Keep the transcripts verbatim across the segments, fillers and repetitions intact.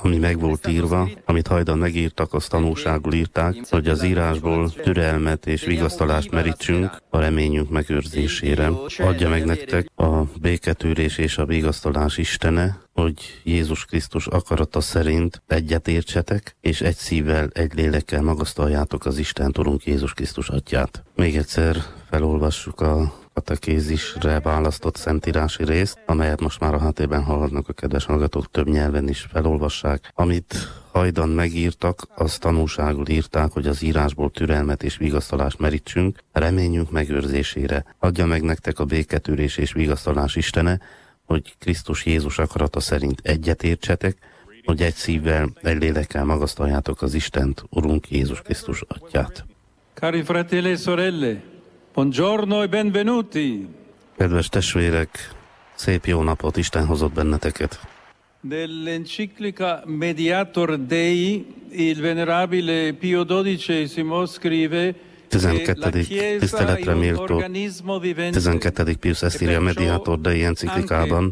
ami meg volt írva, amit hajdan megírtak, azt tanúságul írták, hogy az írásból türelmet és vigasztalást merítsünk a reményünk megőrzésére. Adja meg nektek a béketűrés és a vigasztalás Istene, hogy Jézus Krisztus akarata szerint egyet értsetek, és egy szívvel, egy lélekkel magasztaljátok az Istent, Urunk Jézus Krisztus Atyát. Még egyszer felolvassuk a katekézisre választott szentírási részt, amelyet most már a háttérben hallhatnak a kedves hallgatók, több nyelven is felolvassák. Amit hajdan megírtak, azt tanúságul írták, hogy az írásból türelmet és vigasztalást merítsünk, reményünk megőrzésére. Adja meg nektek a béketűrés és vigasztalás Istene, hogy Krisztus Jézus akarata szerint egyet értsetek, hogy egy szívvel, egy lélekkel magasztaljátok az Istent, Urunk Jézus Krisztus Atyát. Cari fratelli e sorelle, buongiorno e benvenuti. Kedves testvérek, szép jó napot, Isten hozott benneteket. Nell'enciclica Mediator Dei, il venerabile Pio dodicesimo scrive tizenkettedik tiszteletre méltó tizenkettedik Pius ezt írja a Mediator Dei enciklikában,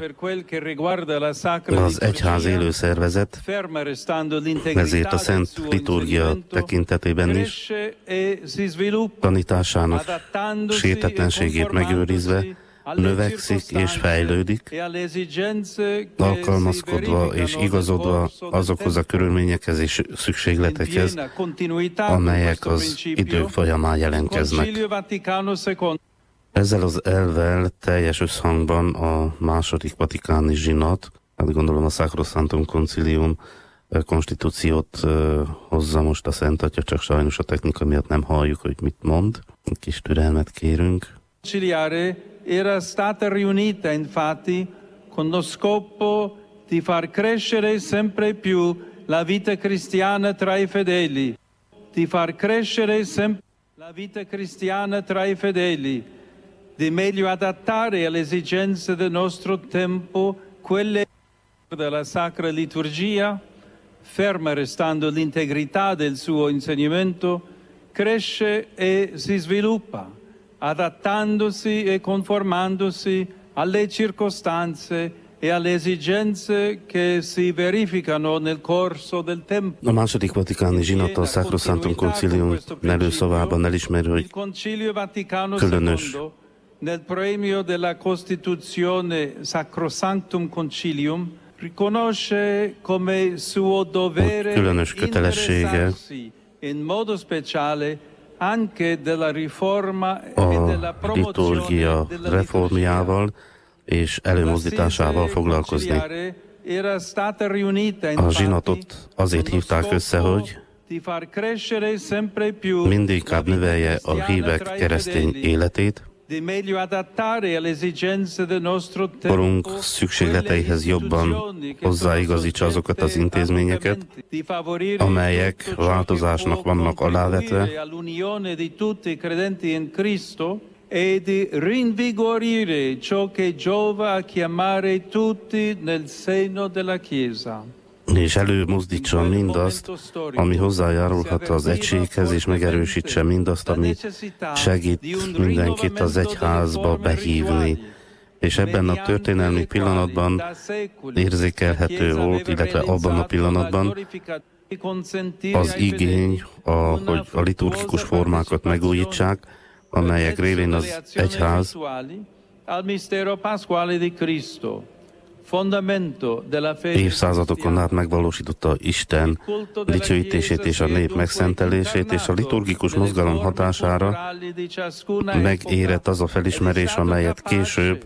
az egyház élő szervezet, ezért a Szent Liturgia tekintetében is tanításának sértetlenségét megőrizve növekszik és fejlődik, alkalmazkodva és igazodva azokhoz a körülményekhez és szükségletekhez, amelyek az idők folyamán jelentkeznek. Ezzel az elvvel teljes összhangban a második vatikáni zsinat, hát gondolom a Sacrosanctum Concilium konstitúciót hozza most a Szent Atya, csak sajnos a technika miatt nem halljuk, hogy mit mond. Kis türelmet kérünk. Era stata riunita infatti con lo scopo di far crescere sempre più la vita cristiana tra i fedeli, di far crescere sempre la vita cristiana tra i fedeli, di meglio adattare alle esigenze del nostro tempo quelle della Sacra Liturgia, ferma restando l'integrità del suo insegnamento, cresce e si sviluppa, adattandosi e conformandosi alle circostanze e alle esigenze che si verificano nel corso del tempo. A második vatikáni zsinat a Sacrosanctum Concilium előszavában elismeri, hogy különös nel premio della Costituzione Sacrosanctum Concilium riconosce come suo dovere különös kötelessége in modo speciale anche della riforma a liturgia reformjával és előmozdításával foglalkozni. A zsinatot azért hívták össze, hogy mindinkább növelje a hívek keresztény életét, korunk szükségleteihez jobban hozzáigazítsa azokat az intézményeket, amelyek változásnak vannak alávetve, e di rinvigorire ciò che giova a chiamare tutti nel seno della Chiesa. És előmozdítsa mindazt, ami hozzájárulhat az egységhez, és megerősítse mindazt, ami segít mindenkit az egyházba behívni. És ebben a történelmi pillanatban érzékelhető volt, illetve abban a pillanatban az igény, a, hogy a liturgikus formákat megújítsák, amelyek révén az egyház évszázadokon át megvalósította Isten dicsőítését és a nép megszentelését, és a liturgikus mozgalom hatására megérett az a felismerés, amelyet később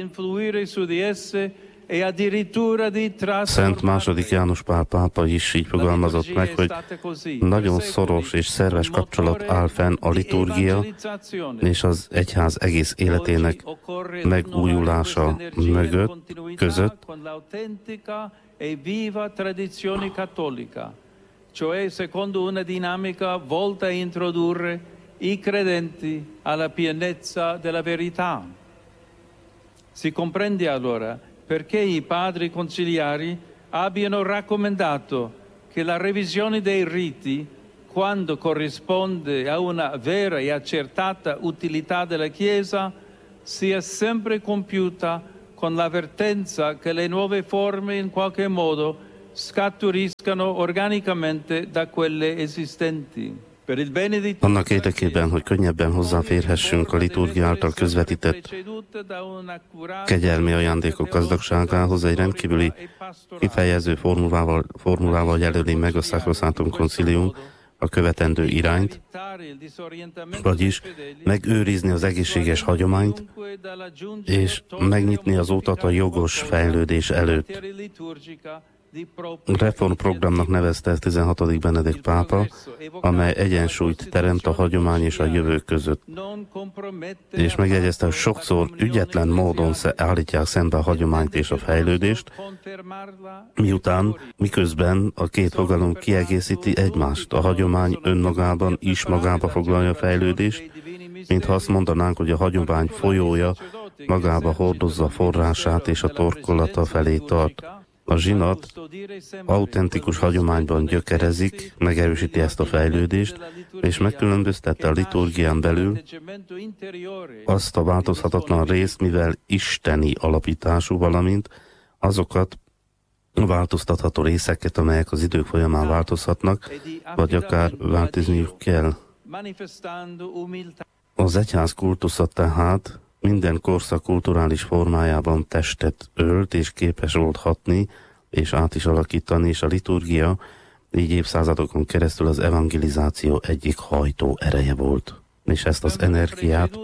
Szent második János Pál pápa is így fogalmazott meg, hogy nagyon szoros és szerves kapcsolat áll fenn a liturgia és az egyház egész életének megújulása mögött, között, cioè secondo una dinamica volta a introdurre i credenti alla pienezza della verità. Si comprende allora perché i padri conciliari abbiano raccomandato che la revisione dei riti, quando corrisponde a una vera e accertata utilità della Chiesa, sia sempre compiuta con l'avvertenza che le nuove forme in qualche modo scaturiscano organicamente da quelle esistenti. Annak érdekében, hogy könnyebben hozzáférhessünk a liturgia által közvetített kegyelmi ajándékok gazdagságához, egy rendkívüli kifejező formulával, formulával jelöli meg a Sacrosanctum Concilium a követendő irányt, vagyis megőrizni az egészséges hagyományt, és megnyitni az utat a jogos fejlődés előtt. Reformprogramnak nevezte ezt tizenhatodik Benedikt pápa, amely egyensúlyt teremt a hagyomány és a jövő között. És megjegyezte, hogy sokszor ügyetlen módon állítják szembe a hagyományt és a fejlődést, miután, miközben a két fogalom kiegészíti egymást. A hagyomány önmagában is magába foglalja a fejlődést, mintha azt mondanánk, hogy a hagyomány folyója magába hordozza a forrását és a torkolata felé tart. A zsinat autentikus hagyományban gyökerezik, megerősíti ezt a fejlődést, és megkülönböztette a liturgián belül azt a változhatatlan részt, mivel isteni alapítású, valamint azokat a változtatható részeket, amelyek az idők folyamán változhatnak, vagy akár változniuk kell. Az egyház kultusza tehát minden korszak kulturális formájában testet ölt, és képes volt hatni, és át is alakítani, és a liturgia így évszázadokon keresztül az evangelizáció egyik hajtó ereje volt. És ezt az energiát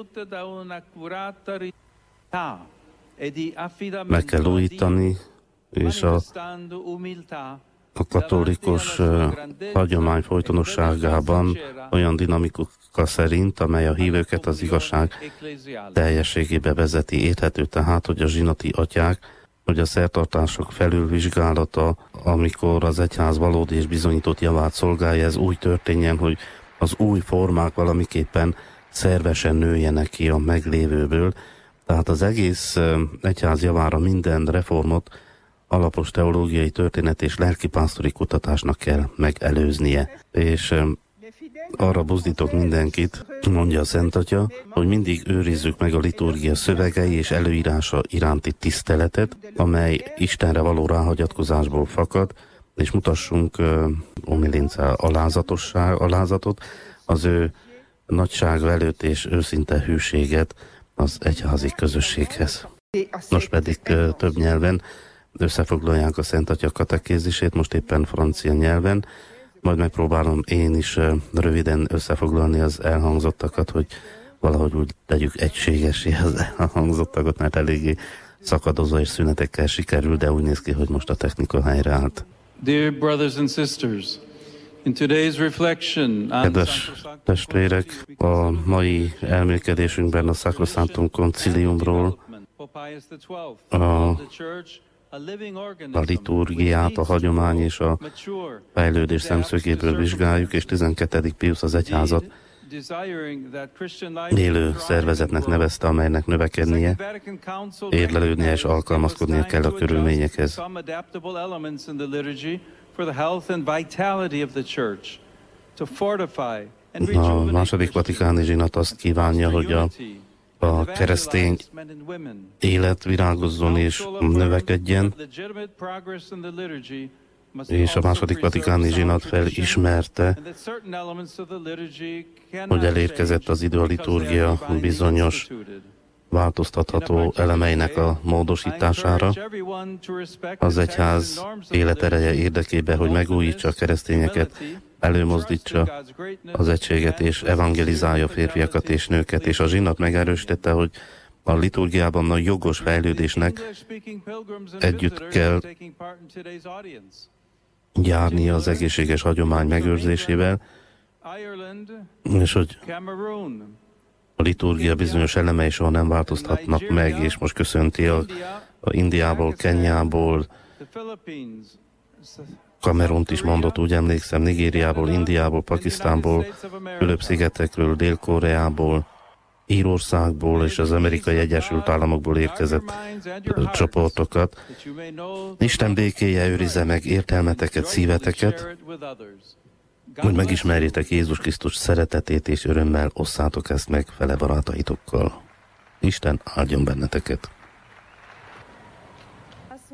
meg kell újítani, és a, a katolikus uh, hagyomány folytonosságában olyan dinamika szerint, amely a hívőket az igazság teljességébe vezeti. Érthető tehát, hogy a zsinati atyák, hogy a szertartások felülvizsgálata, amikor az egyház valódi és bizonyított javát szolgálja, ez úgy történjen, hogy az új formák valamiképpen szervesen nőjenek ki a meglévőből. Tehát az egész egyház javára minden reformot alapos teológiai, történet és lelkipásztori kutatásnak kell megelőznie. És arra buzdítok mindenkit, mondja a Szent Atya, hogy mindig őrizzük meg a liturgia szövegei és előírása iránti tiszteletet, amely Istenre való ráhagyatkozásból fakad, és mutassunk uh, omilinca alázatosság, alázatot, az ő nagysága előtt és őszinte hűséget az egyházi közösséghez. Most pedig uh, több nyelven összefoglalják a Szent Atya katekézisét, most éppen francia nyelven, majd megpróbálom én is röviden összefoglalni az elhangzottakat, hogy valahogy úgy tegyük egységesé az elhangzottakat, mert eléggé szakadozó és szünetekkel sikerül, de úgy néz ki, hogy most a technika helyreállt. Dear brothers and sisters, in today's reflection on Kedves testvérek, a mai elmélkedésünkben a Sacrosanctum Conciliumról a a liturgiát, a hagyomány és a fejlődés szemszögéből vizsgáljuk, és tizenkettedik Piusz az egyházat élő szervezetnek nevezte, amelynek növekednie, érlelődnie és alkalmazkodnia kell a körülményekhez. A második vatikáni zsinat azt kívánja, hogy a a keresztény élet virágozzon és növekedjen, és a második vatikáni zsinat felismerte, hogy elérkezett az idő a liturgia bizonyos változtatható elemeinek a módosítására. Az egyház életereje érdekében, hogy megújítsa a keresztényeket, előmozdítsa az egységet és evangelizálja férfiakat és nőket, és a zsinat megerősítette, hogy a liturgiában a jogos fejlődésnek együtt kell járni az egészséges hagyomány megőrzésével, és hogy a liturgia bizonyos elemei soha nem változtatnak meg, és most köszönti a, a Indiából, Kenyából, Kamerunt is mondott, úgy emlékszem, Nigériából, Indiából, Pakisztánból, Fülöp-szigetekről, Dél-Koreából, Írországból és az Amerikai Egyesült Államokból érkezett csoportokat. Isten békéje őrizze meg értelmeteket, szíveteket, hogy megismerjétek Jézus Krisztus szeretetét, és örömmel osszátok ezt meg fele barátaitokkal. Isten áldjon benneteket!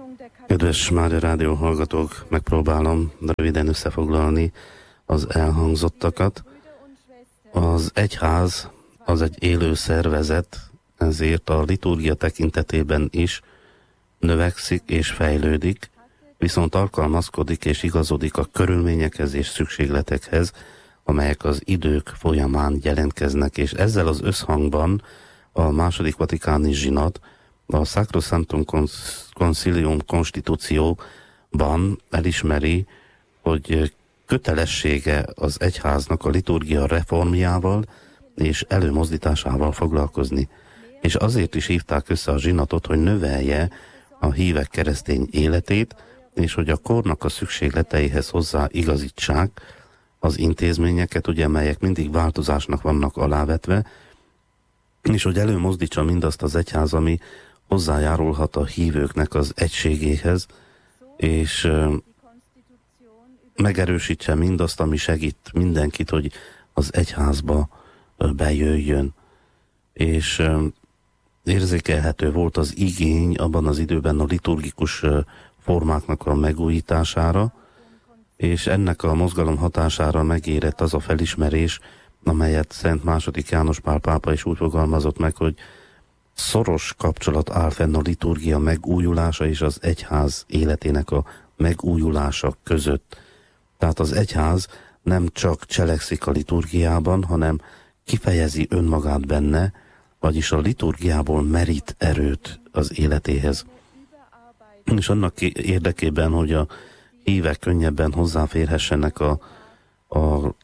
Kedves Mária Rádió hallgatók, megpróbálom röviden összefoglalni az elhangzottakat. Az egyház az egy élő szervezet, ezért a liturgia tekintetében is növekszik és fejlődik, viszont alkalmazkodik és igazodik a körülményekhez és szükségletekhez, amelyek az idők folyamán jelentkeznek, és ezzel az összhangban a második vatikáni zsinat a Sacrosanctum Concilium konstitúcióban elismeri, hogy kötelessége az egyháznak a liturgia reformjával és előmozdításával foglalkozni. És azért is hívták össze a zsinatot, hogy növelje a hívek keresztény életét, és hogy a kornak a szükségleteihez hozzá igazítsák az intézményeket, ugye, melyek mindig változásnak vannak alávetve, és hogy előmozdítsa mindazt az egyház, ami hozzájárulhat a hívőknek az egységéhez, és megerősítse mindazt, ami segít mindenkit, hogy az egyházba bejöjjön. És érzékelhető volt az igény abban az időben a liturgikus formáknak a megújítására, és ennek a mozgalom hatására megérett az a felismerés, amelyet Szent második János Pál pápa is úgy fogalmazott meg, hogy szoros kapcsolat áll fenn a liturgia megújulása és az egyház életének a megújulása között. Tehát az egyház nem csak cselekszik a liturgiában, hanem kifejezi önmagát benne, vagyis a liturgiából merít erőt az életéhez. És annak érdekében, hogy a hívek könnyebben hozzáférhessenek a, a,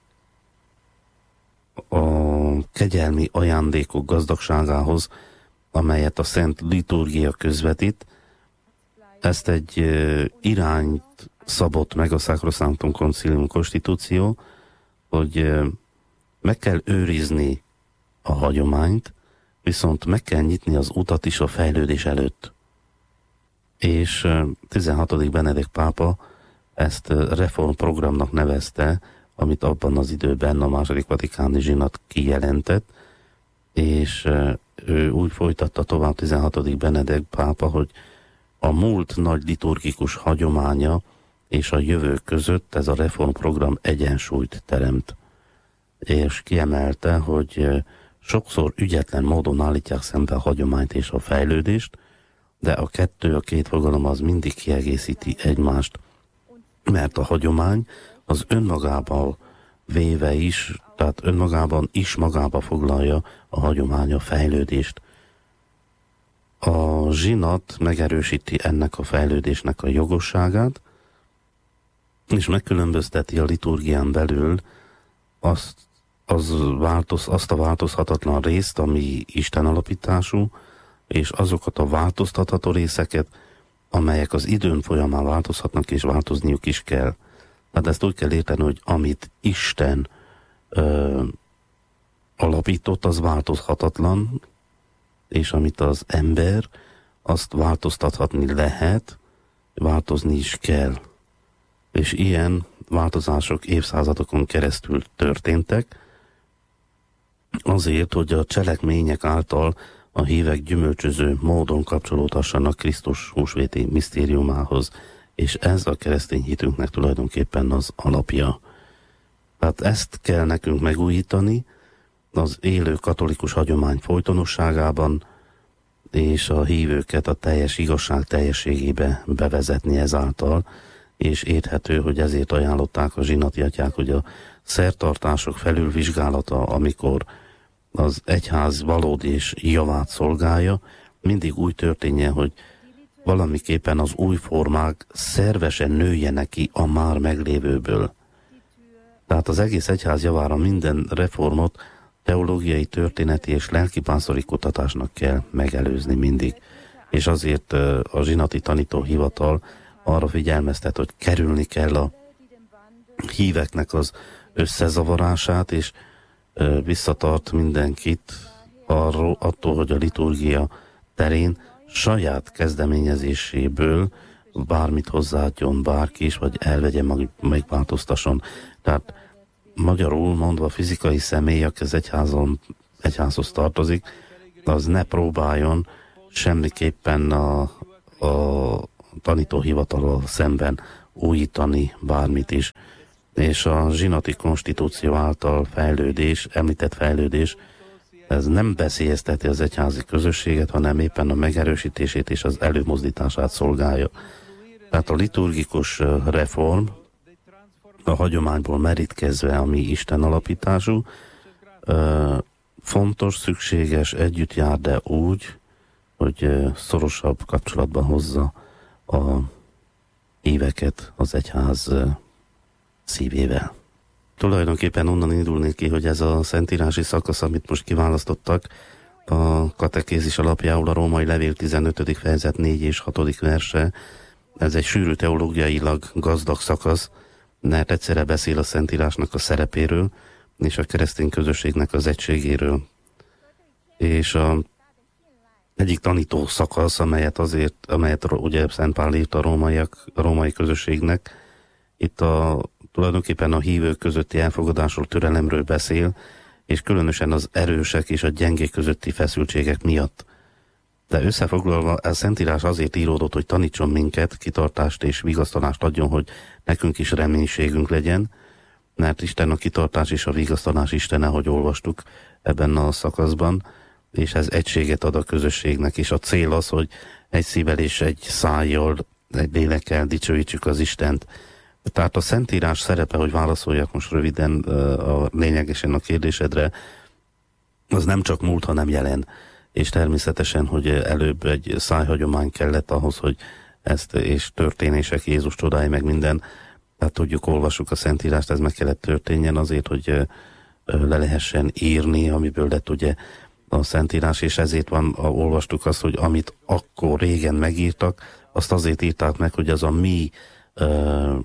a kegyelmi ajándékok gazdagságához, amelyet a Szent Liturgia közvetít, ezt egy irányt szabott meg a Sacrosanctum Concilium konstitúció, hogy meg kell őrizni a hagyományt, viszont meg kell nyitni az utat is a fejlődés előtt. És tizenhatodik Benedikt pápa ezt reformprogramnak nevezte, amit abban az időben a második vatikáni zsinat kijelentett, és ő úgy folytatta tovább tizenhatodik Benedikt pápa, hogy a múlt nagy liturgikus hagyománya és a jövő között ez a reformprogram egyensúlyt teremt. És kiemelte, hogy sokszor ügyetlen módon állítják szembe a hagyományt és a fejlődést, de a kettő, a két fogalom az mindig kiegészíti egymást, mert a hagyomány az önmagában véve is, tehát önmagában is magába foglalja a hagyomány a fejlődést. A zsinat megerősíti ennek a fejlődésnek a jogosságát, és megkülönbözteti a liturgián belül azt, az változ, azt a változhatatlan részt, ami Isten alapítású, és azokat a változtatható részeket, amelyek az időn folyamán változhatnak, és változniuk is kell. Tehát ezt úgy kell érteni, hogy amit Isten ö, alapított, az változhatatlan, és amit az ember, azt változtathatni lehet, változni is kell. És ilyen változások évszázadokon keresztül történtek, azért, hogy a cselekmények által a hívek gyümölcsöző módon kapcsolódhassanak Krisztus húsvéti misztériumához, és ez a keresztény hitünknek tulajdonképpen az alapja. Tehát ezt kell nekünk megújítani az élő katolikus hagyomány folytonosságában, és a hívőket a teljes igazság teljességébe bevezetni ezáltal, és érthető, hogy ezért ajánlották a zsinati atyák, hogy a szertartások felülvizsgálata, amikor az egyház valódi és javát szolgálja, mindig úgy történjen, hogy valamiképpen az új formák szervesen nőjenek ki a már meglévőből. Tehát az egész egyház javára minden reformot teológiai, történeti és lelkipásztori kutatásnak kell megelőzni mindig. És azért a zsinati tanítóhivatal arra figyelmeztet, hogy kerülni kell a híveknek az összezavarását, és visszatart mindenkit arról, attól, hogy a liturgia terén saját kezdeményezéséből bármit hozzáadjon bárki is, vagy elvegye, megváltoztasson. Tehát magyarul mondva fizikai személy, aki az egyházon, egyházhoz tartozik, az ne próbáljon semmiképpen a, a tanítóhivatalal szemben újítani bármit is. És a zsinati konstitúció által fejlődés, említett fejlődés, ez nem veszélyezteti az egyházi közösséget, hanem éppen a megerősítését és az előmozdítását szolgálja. Tehát a liturgikus reform a hagyományból merítkezve, ami Isten alapítású, fontos, szükséges, együtt jár, de úgy, hogy szorosabb kapcsolatban hozza a híveket az egyház szívével. Tulajdonképpen onnan indulnék ki, hogy ez a szentírási szakasz, amit most kiválasztottak, a katekézis alapjául a római levél tizenötödik fejezet négy és hatodik verse, ez egy sűrű teológiailag gazdag szakasz, mert egyszerre beszél a szentírásnak a szerepéről, és a keresztény közösségnek az egységéről. És a egyik tanító szakasz, amelyet azért, amelyet ugye Szent Pál írt a rómaiak, a római közösségnek, itt a, tulajdonképpen a hívők közötti elfogadásról, türelemről beszél, és különösen az erősek és a gyengék közötti feszültségek miatt. De összefoglalva, a Szentírás azért íródott, hogy tanítson minket, kitartást és vigasztalást adjon, hogy nekünk is reménységünk legyen, mert Isten a kitartás és a vigasztalás Istene, ahogy olvastuk ebben a szakaszban, és ez egységet ad a közösségnek, és a cél az, hogy egy szívvel és egy szájjal, egy lélekkel dicsőítsük az Istent. Tehát a Szentírás szerepe, hogy válaszoljak most röviden a lényegesen a kérdésedre, az nem csak múlt, hanem jelen. És természetesen, hogy előbb egy szájhagyomány kellett ahhoz, hogy ezt, és történések, Jézus csodái, meg minden, tehát tudjuk, olvassuk a Szentírást, ez meg kellett történjen azért, hogy le lehessen írni, amiből lett ugye a Szentírás, és ezért van, olvastuk azt, hogy amit akkor régen megírtak, azt azért írták meg, hogy az a mi uh,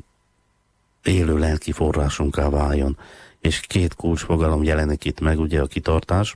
élő lelki forrásunká váljon. És két kulcsfogalom jelenik itt meg, ugye a kitartás,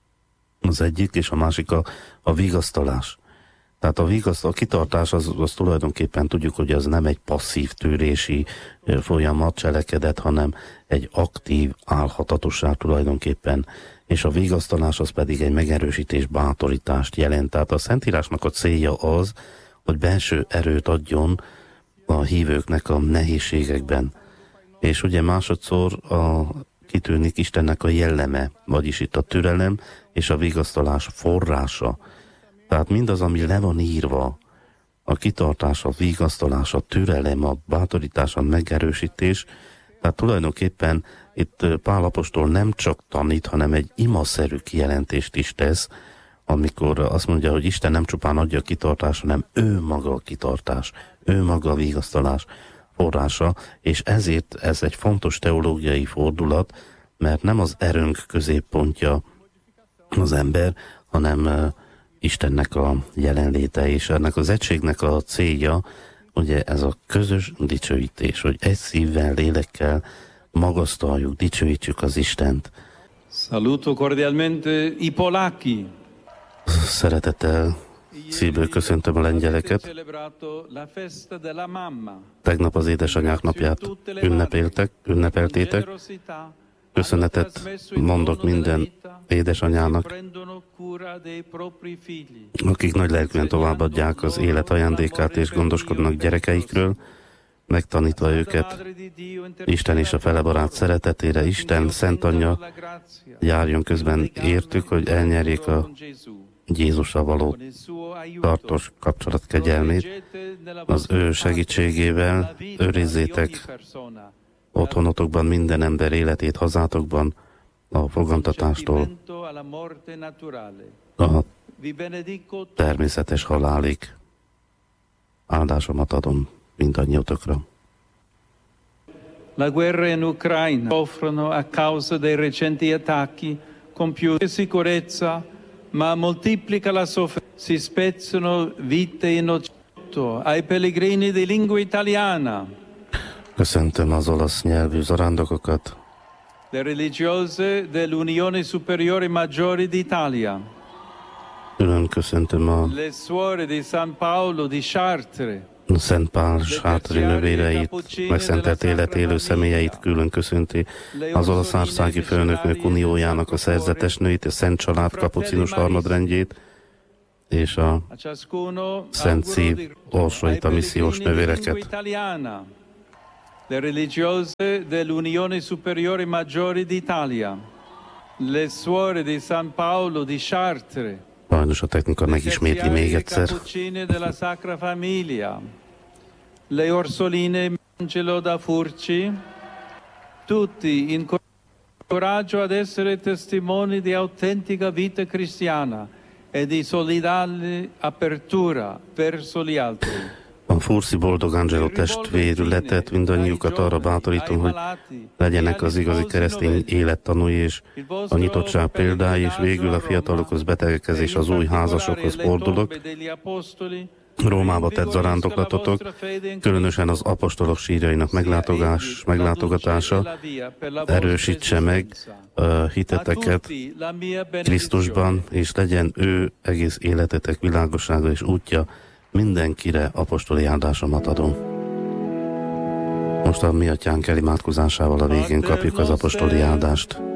az egyik, és a másik a, a vigasztalás. Tehát a vigasztalás, a kitartás az, az tulajdonképpen tudjuk, hogy az nem egy passzív tűrési folyamat, cselekedet, hanem egy aktív álhatatosság tulajdonképpen. És a vigasztalás az pedig egy megerősítés, bátorítást jelent. Tehát a Szentírásnak a célja az, hogy belső erőt adjon a hívőknek a nehézségekben. És ugye másodszor a, kitűnik Istennek a jelleme, vagyis itt a türelem és a vigasztalás forrása. Tehát mindaz, ami le van írva, a kitartás, a vigasztalás, a türelem, a bátorítás, a megerősítés, tehát tulajdonképpen itt Pál apostol nem csak tanít, hanem egy imaszerű kijelentést is tesz, amikor azt mondja, hogy Isten nem csupán adja a kitartást, hanem ő maga a kitartás, ő maga a vigasztalás forrása, és ezért ez egy fontos teológiai fordulat, mert nem az erőnk középpontja az ember, hanem Istennek a jelenléte, és ennek az egységnek a célja, ugye ez a közös dicsőítés, hogy egy szívvel, lélekkel magasztaljuk, dicsőítsük az Istent. Saluto cordialmente i polacchi. Szeretettel szívből köszöntöm a lengyeleket. Tegnap az édesanyák napját ünnepeltek, ünnepeltétek. Köszönetet mondok minden édesanyának, akik nagy lelkűen továbbadják az élet ajándékát és gondoskodnak gyerekeikről, megtanítva őket Isten és a felebarát szeretetére. Isten Szent Anyja járjon közben értük, hogy elnyerjék a Jézussal való tartós kapcsolat kegyelmét. Az ő segítségével őrizzétek otthonotokban minden ember életét, hazátokban a fogantatástól a természetes halálig. Áldásomat adom mindannyiatokra. La guerra in Ucraina soffrono a causa dei recenti attacchi con più sicurezza, ma moltiplica la sofferenza. Si spezzano vite innocenti ai pellegrini di lingua italiana. Köszöntöm az olasz nyelvű zarándokokat. Le religiose dell'Unione Superiore Maggiore d'Italia. Külön köszöntöm a Le suore di San Paolo di Chartres. Szent Pál sátri növéreit, megszentelt élet élő személyeit külön köszönti, az Olaszországi Főnöknök Uniójának a szerzetes nőit, a Szent Család kapucinus harmadrendjét, és a Szent Szív orsolít a missziós nővéreket. Le religiose dell'Unione Superiore Maggiore d'Italia, le suore di San Paolo di Chartres, sajnos a technika megismétli még egyszer. della Sacra Famiglia, le Orsoline Angelo da Furci, tutti in coraggio ad essere testimoni di autentica vita cristiana e di solidale apertura verso gli altri. A Furci Boldog Angelo testvérületet mindannyiukat arra bátorítom, hogy legyenek az igazi keresztény élettanúi és a nyitottság példái, és végül a fiatalokhoz, betegekhez és az új házasokhoz fordulok. Rómába tett zarándoklatotok, különösen az apostolok sírjainak meglátogás, meglátogatása erősítse meg a hiteteket Krisztusban, és legyen ő egész életetek világossága és útja. Mindenkire apostoli áldásomat adom. Most a mi atyánk elimádkozásával a végén kapjuk az apostoli áldást.